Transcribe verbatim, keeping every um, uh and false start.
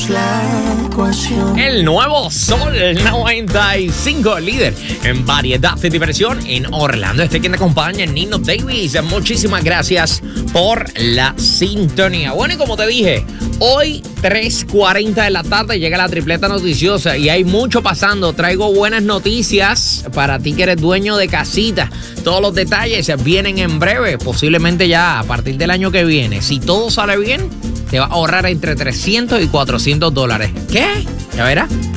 es la ecuación. El nuevo Sol noventa y cinco, líder en variedad de diversión en Orlando. Este quien te acompaña, Nino Davis. Muchísimas gracias por la sintonía. Bueno, y como te dije, hoy tres cuarenta de la tarde llega la tripleta noticiosa y hay mucho pasando. Traigo buenas noticias para ti que eres dueño de casita. Todos los detalles vienen en breve, posiblemente ya a partir del año que viene. Si todo sale bien, te va a ahorrar entre trescientos y cuatrocientos dólares. ¿Qué? Ya verás.